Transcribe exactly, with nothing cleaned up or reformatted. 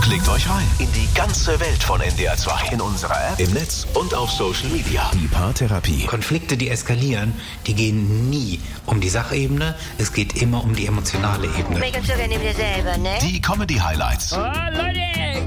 Klickt euch rein in die ganze Welt von N D R zwei. In unserer App, im Netz und auf Social Media. Die Paartherapie. Konflikte, die eskalieren, die gehen nie um die Sachebene. Es geht immer um die emotionale Ebene. Make-up sogar neben dir selber, ne? Die Comedy-Highlights. Oh, Leute,